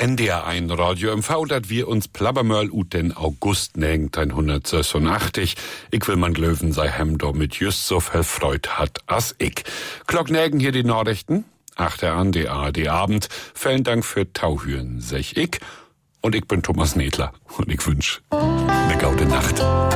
NDR1 Radio MV, dat wir uns plabbermöll ut den August 1986. Ich will man glöwen sei hem do mit just so viel Freud hat as ich. Glocknägen hier die Nachrichten. Achter an die ARD Abend. Vielen Dank für Tauhüren, sech ich. Und ich bin Thomas Nedler. Und ich wünsch ne gute Nacht.